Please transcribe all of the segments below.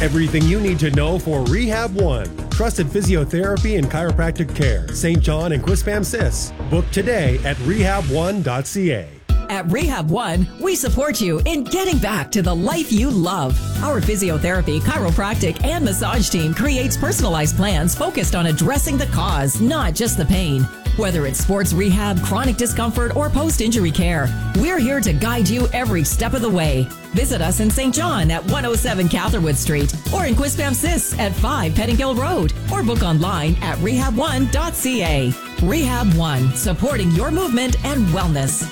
Everything you need to know for Rehab One. Trusted physiotherapy and chiropractic care. St. John and Quispam-Sis. Book today at rehabone.ca. At Rehab One, we support you in getting back to the life you love. Our physiotherapy, chiropractic, and massage team creates personalized plans focused on addressing the cause, not just the pain. Whether it's sports rehab, chronic discomfort, or post-injury care, we're here to guide you every step of the way. Visit us in St. John at 107 Catherwood Street or in Quispam-Sis at 5 Pettingill Road, or book online at rehabone.ca. Rehab One, supporting your movement and wellness.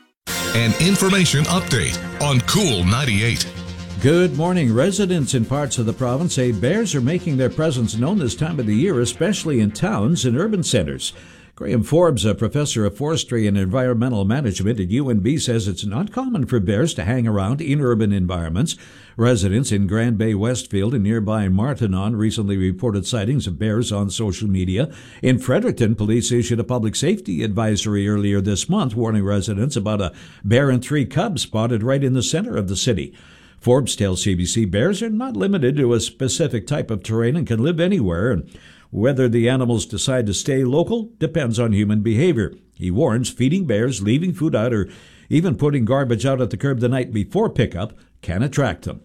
An information update on Cool 98. Good morning. Residents in parts of the province say bears are making their presence known this time of the year, especially in towns and urban centers. Graham Forbes, a professor of forestry and environmental management at UNB, says it's not common for bears to hang around in urban environments. Residents in Grand Bay, Westfield, and nearby Martinon recently reported sightings of bears on social media. In Fredericton, police issued a public safety advisory earlier this month, warning residents about a bear and 3 cubs spotted right in the center of the city. Forbes tells CBC bears are not limited to a specific type of terrain and can live anywhere, and whether the animals decide to stay local depends on human behavior. He warns feeding bears, leaving food out, or even putting garbage out at the curb the night before pickup can attract them.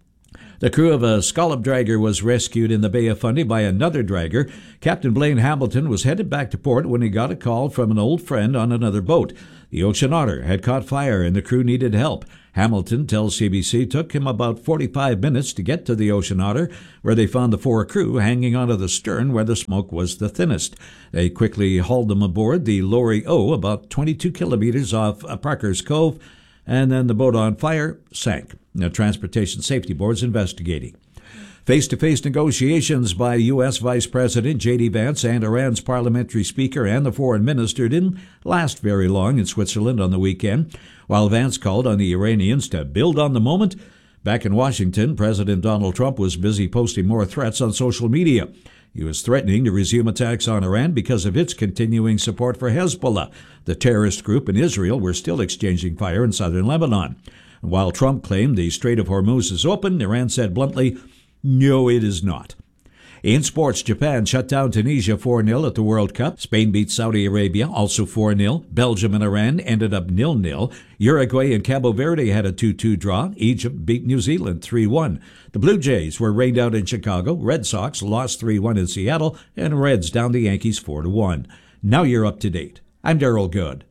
The crew of a scallop dragger was rescued in the Bay of Fundy by another dragger. Captain Blaine Hamilton was headed back to port when he got a call from an old friend on another boat. The Ocean Otter had caught fire and the crew needed help. Hamilton tells CBC it took him about 45 minutes to get to the Ocean Otter, where they found the 4 crew hanging onto the stern where the smoke was the thinnest. They quickly hauled them aboard the Lorry O, about 22 kilometers off Parker's Cove, and then the boat on fire sank. The Transportation Safety Board's investigating. Face-to-face negotiations by U.S. Vice President J.D. Vance and Iran's parliamentary speaker and the foreign minister didn't last very long in Switzerland on the weekend. While Vance called on the Iranians to build on the moment, back in Washington, President Donald Trump was busy posting more threats on social media. He was threatening to resume attacks on Iran because of its continuing support for Hezbollah. The terrorist group in Israel were still exchanging fire in southern Lebanon. While Trump claimed the Strait of Hormuz is open, Iran said bluntly, no, it is not. In sports, Japan shut down Tunisia 4-0 at the World Cup. Spain beat Saudi Arabia, also 4-0. Belgium and Iran ended up 0-0. Uruguay and Cabo Verde had a 2-2 draw. Egypt beat New Zealand 3-1. The Blue Jays were rained out in Chicago. Red Sox lost 3-1 in Seattle. And Reds down the Yankees 4-1. Now you're up to date. I'm Daryl Good.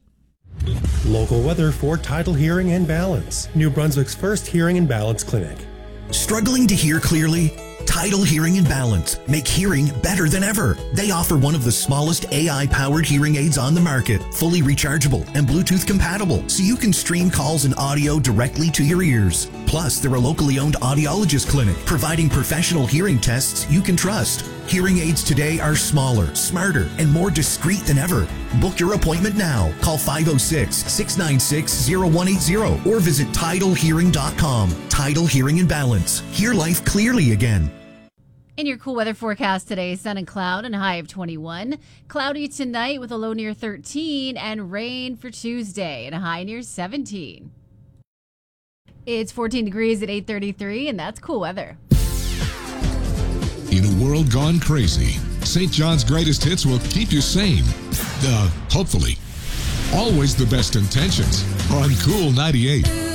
Local weather for Tidal Hearing and Balance. New Brunswick's first hearing and balance clinic. Struggling to hear clearly? Tidal Hearing and Balance make hearing better than ever. They offer one of the smallest AI-powered hearing aids on the market, fully rechargeable and Bluetooth compatible, so you can stream calls and audio directly to your ears. Plus, they're a locally owned audiologist clinic, providing professional hearing tests you can trust. Hearing aids today are smaller, smarter, and more discreet than ever. Book your appointment now. Call 506-696-0180 or visit TidalHearing.com. Tidal Hearing and Balance. Hear life clearly again. In your cool weather forecast today, sun and cloud and a high of 21. Cloudy tonight with a low near 13 and rain for Tuesday and a high near 17. It's 14 degrees at 8:33 and that's cool weather. In a world gone crazy, St. John's greatest hits will keep you sane. Hopefully. Always the best intentions on Cool 98.